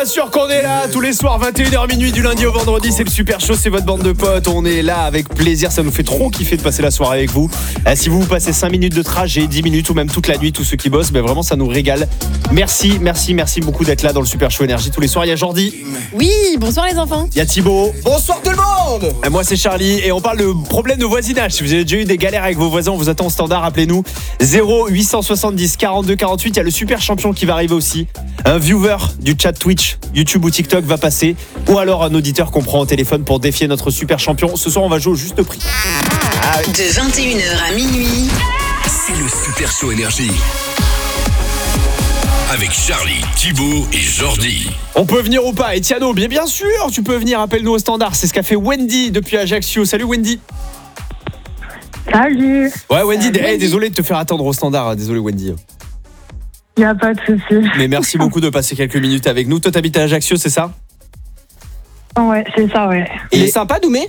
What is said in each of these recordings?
sûr qu'on est là tous les soirs 21h minuit du lundi au vendredi, c'est le Super Show, c'est votre bande de potes, on est là avec plaisir, ça nous fait trop kiffer de passer la soirée avec vous. Si vous passez 5 minutes de trajet, 10 minutes ou même toute la nuit, tous ceux qui bossent, vraiment ça nous régale. Merci beaucoup d'être là dans le Super Show Énergie tous les soirs. Il y a Jordi. Oui, bonsoir les enfants. Il y a Thibaut. Bonsoir tout le monde. Et moi c'est Charlie et on parle de problèmes de voisinage. Si vous avez déjà eu des galères avec vos voisins, on vous attend au standard, appelez-nous 0870 42 48. Il y a le super champion qui va arriver aussi. Un viewer du chat Twitch, YouTube ou TikTok va passer, ou alors un auditeur qu'on prend au téléphone pour défier notre super champion. Ce soir on va jouer au juste prix. De 21h à minuit, c'est le Super Show Énergie. Avec Charlie, Thibaut et Jordi. On peut venir ou pas? Etiano, bien sûr, tu peux venir, appelle-nous au standard. C'est ce qu'a fait Wendy depuis Ajaccio. Salut Wendy. Salut. Ouais Wendy, désolé de te faire attendre au standard. Désolé Wendy. Il n'y a pas de souci. Mais merci beaucoup de passer quelques minutes avec nous. Toi t'habites à Ajaccio, c'est ça? Ouais, c'est ça, ouais. Il est sympa Doumé?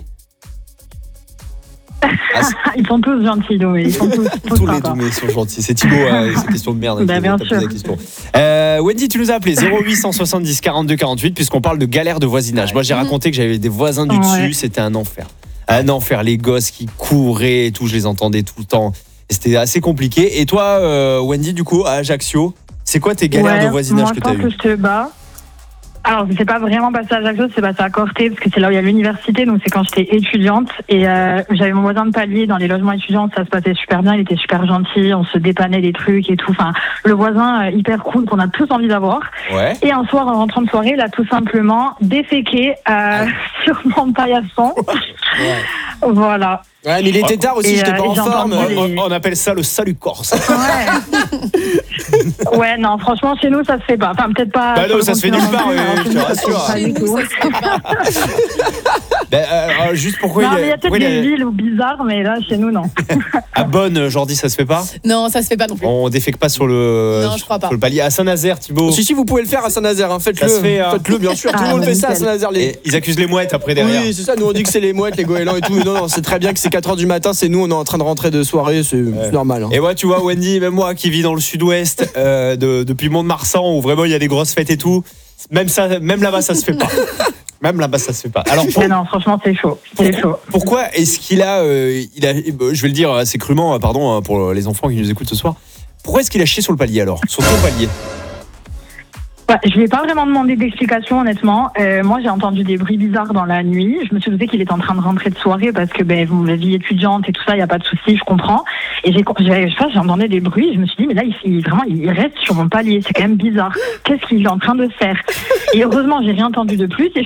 Ils sont tous gentils, Doumé. Ils sont tous tous les sympas. Doumés sont gentils. C'est Thibaut, c'est question de merde. Bah, bien sûr. Wendy, tu nous as appelé 0870 42 48 puisqu'on parle de galère de voisinage. Moi j'ai raconté que j'avais des voisins du dessus, c'était un enfer. Un enfer, les gosses qui couraient et tout, je les entendais tout le temps. Et c'était assez compliqué. Et toi, Wendy, du coup, à Ajaccio, c'est quoi tes galères de voisinage que tu as eues? Moi, je pense que je te bats. Alors, c'est pas vraiment passé à Ajaccio, c'est passé à Corté, parce que c'est là où il y a l'université, donc c'est quand j'étais étudiante. Et j'avais mon voisin de palier dans les logements étudiants, ça se passait super bien, il était super gentil, on se dépannait des trucs et tout. Enfin, le voisin hyper cool qu'on a tous envie d'avoir. Ouais. Et un soir, en rentrant de soirée, il a tout simplement déféqué sur mon paillasson. Ouais. Voilà. Ouais, mais il était tard aussi, j'étais pas en j'ai forme. entendu On appelle ça le salut corse. Ouais, non, franchement, chez nous, ça se fait pas. Enfin, peut-être pas. Bah non, ça se fait nulle part, je te rassure. Chez nous, ça se fait pas. Juste pourquoi Non, mais il y a peut-être des villes où bizarres, mais là, chez nous, non. À Bonne, Jordi, ça se fait pas? Non, ça se fait pas non plus. On défèque pas sur le, Non, je crois pas. sur le palier. À Saint-Nazaire, Thibaut. Si, vous pouvez le faire à Saint-Nazaire, hein. Faites-le. Ça se fait, hein. Faites-le, bien sûr. Tout le monde fait ça à Saint-Nazaire. Et ils accusent les mouettes après derrière. Oui, c'est ça. Nous, on dit que c'est les mouettes, les goélands et tout. Non, c'est très bien que c'est 4h du matin. C'est nous, on est en train de rentrer de soirée. C'est normal. Hein. Et ouais, tu vois, Wendy, même moi qui vis dans le sud-ouest, depuis Mont-de-Marsan, où vraiment il y a des grosses fêtes et tout, même là-bas, ça se fait pas. Même là-bas, ça se fait pas. Alors, Non, franchement, c'est chaud. C'est chaud. pourquoi est-ce qu'il a, je vais le dire assez crûment, pardon, pour les enfants qui nous écoutent ce soir, pourquoi est-ce qu'il a chié sur le palier alors? Sur ton palier? Ouais, je lui ai pas vraiment demandé d'explication, honnêtement. Moi, j'ai entendu des bruits bizarres dans la nuit. Je me suis douté qu'il était en train de rentrer de soirée parce que, la vie étudiante et tout ça, il y a pas de souci, je comprends. Et j'entendais des bruits. Je me suis dit, mais là, il reste sur mon palier. C'est quand même bizarre. Qu'est-ce qu'il est en train de faire? Et heureusement, j'ai rien entendu de plus. Et